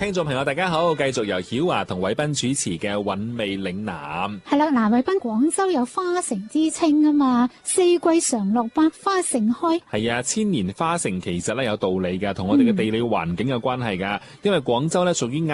聽眾朋友大家好，繼續由曉華同偉斌主持嘅韻味嶺南。 係啦，嗱，偉斌，廣州有花城之稱啊嘛，四季常綠，百花盛開。 係啊，千年花城其實咧有道理噶，同我哋嘅地理環境有關係噶。因為廣州咧屬於